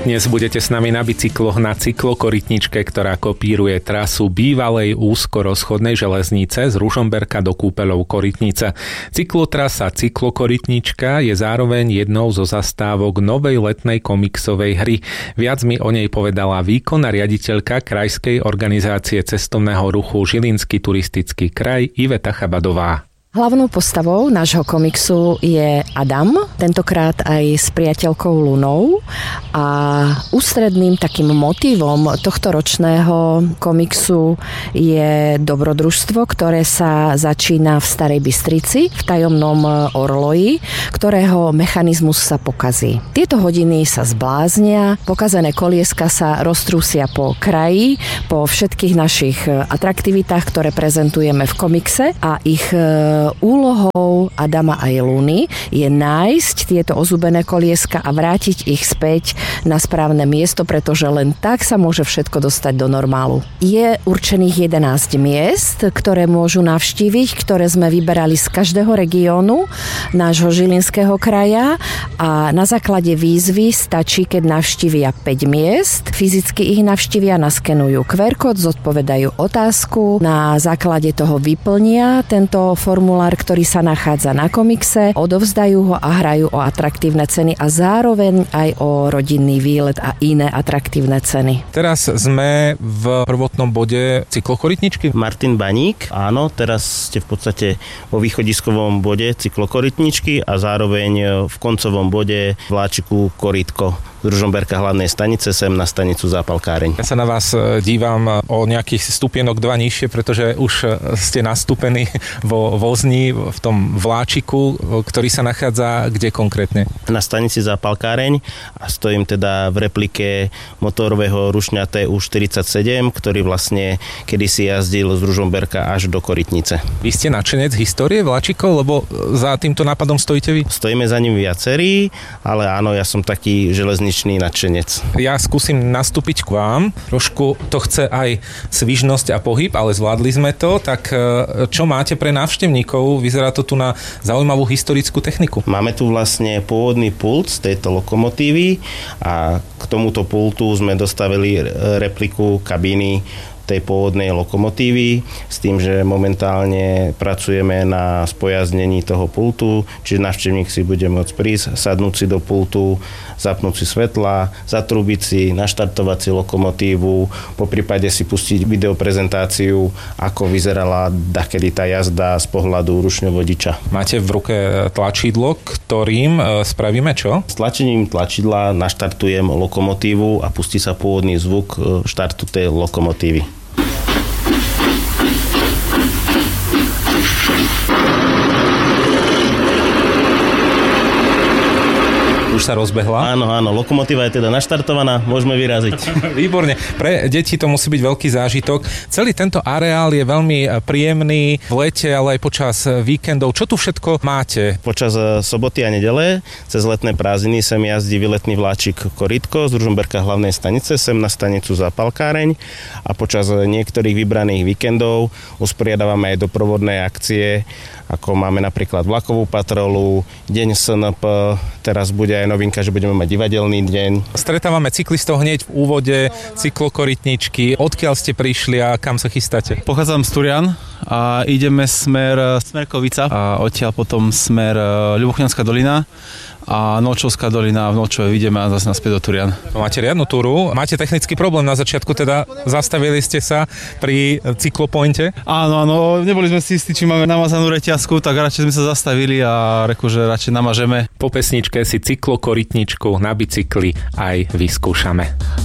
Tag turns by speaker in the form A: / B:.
A: Dnes budete s nami na bicykloch na cyklokorytničke, ktorá kopíruje trasu bývalej úzkorozchodnej železnice z Ružomberka do Kúpeľov Korytnice. Cyklotrasa Cyklokorytnička je zároveň jednou zo zastávok novej letnej komiksovej hry. Viac mi o nej povedala výkonná riaditeľka Krajskej organizácie cestovného ruchu Žilinský turistický kraj Iveta Chabadová.
B: Hlavnou postavou nášho komiksu je Adam, tentokrát aj s priateľkou Lunou, a ústredným takým motívom tohto ročného komiksu je dobrodružstvo, ktoré sa začína v Starej Bystrici, v tajomnom orloji, ktorého mechanizmus sa pokazí. Tieto hodiny sa zbláznia, pokazené kolieska sa roztrúsia po kraji, po všetkých našich atraktivitách, ktoré prezentujeme v komikse, a ich úlohou Adama a Luny je nájsť tieto ozubené kolieska a vrátiť ich späť na správne miesto, pretože len tak sa môže všetko dostať do normálu. Je určených 11 miest, ktoré môžu navštíviť, ktoré sme vyberali z každého regiónu nášho Žilinského kraja, a na základe výzvy stačí, keď navštívia 5 miest, fyzicky ich navštívia, naskenujú QR kód, zodpovedajú otázku, na základe toho vyplnia tento formulár, ktorý sa nachádza na komikse, odovzdajú ho a hrajú o atraktívne ceny a zároveň aj o rodinný výlet a iné atraktívne ceny.
A: Teraz sme v prvotnom bode cyklokorytničky.
C: Martin Baník, áno, teraz ste v podstate vo východiskovom bode cyklokorytničky a zároveň v koncovom bode vláčiku Korytko z Ružomberka hlavnej stanice sem na stanicu Zápalkáreň.
A: Ja sa na vás dívam o nejakých stupienok 2 nižšie, pretože už ste nastúpení vo vozni, v tom vláčiku, ktorý sa nachádza kde konkrétne?
C: Na stanici Zápalkáreň a stojím teda v replike motorového rušňa TU-47, ktorý vlastne kedysi jazdil z Ružomberka až do Korytnice.
A: Vy ste nadšenec histórie vláčikov, lebo za týmto nápadom stojíte vy?
C: Stojíme za ním viacerí, ale áno, ja som taký železničný nadšenec.
A: Ja skúsim nastúpiť k vám. Trošku to chce aj svižnosť a pohyb, ale zvládli sme to. Tak čo máte pre návštevníkov? Vyzerá to tu na zaujímavú historickú techniku.
C: Máme tu vlastne pôvodný pult z tejto lokomotívy a k tomuto pultu sme dostavili repliku kabíny tej pôvodnej lokomotívy s tým, že momentálne pracujeme na spojaznení toho pultu, čiže návštevník si bude môcť prísť, sadnúť si do pultu, zapnúť si svetla, zatrúbiť si, naštartovať si lokomotívu, poprípade si pustiť videoprezentáciu, ako vyzerala dakedy tá jazda z pohľadu rušňovodiča.
A: Máte v ruke tlačidlo, ktorým spravíme čo?
C: S tlačením tlačidla naštartujem lokomotívu a pustí sa pôvodný zvuk štartu tej lokomotívy.
A: Už sa rozbehla?
C: Áno, lokomotíva je teda naštartovaná, môžeme vyraziť.
A: Výborne. Pre deti to musí byť veľký zážitok. Celý tento areál je veľmi príjemný v lete, ale aj počas víkendov. Čo tu všetko máte?
C: Počas soboty a nedele cez letné prázdniny sem jazdí výletný vláčik Korytko z Ružomberka hlavnej stanice sem na stanicu Zápalkáreň a počas niektorých vybraných víkendov usporiadávame aj doprovodné akcie, ako máme napríklad vlakovú patrolu, deň SNP, teraz bude aj novinka, že budeme mať divadelný deň. Stretávame
A: cyklistov hneď v úvode cyklokorytničky. Odkiaľ ste prišli a kam sa chystáte?
D: Pochádzam z Turian a ideme smer Kovica a odtiaľ potom smer Ľubochňanská dolina a Nočovská dolina, v Nočove ideme a zase naspäť do Turian.
A: Máte riadnu túru. Máte technický problém na začiatku, teda zastavili ste sa pri cyklopointe?
D: Áno, neboli sme si istí, či máme namazanú reťazku, tak radšej sme sa zastavili a reku, že radšej namažeme.
A: Po pesničke si cyklokorytničku na bicykli aj vyskúšame.